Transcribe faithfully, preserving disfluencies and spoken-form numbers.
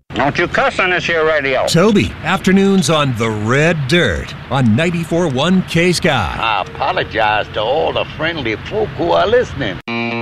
Don't you cuss on this here radio. Toby, afternoons on The Red Dirt on ninety-four point one K-Sky. I apologize to all the friendly folk who are listening.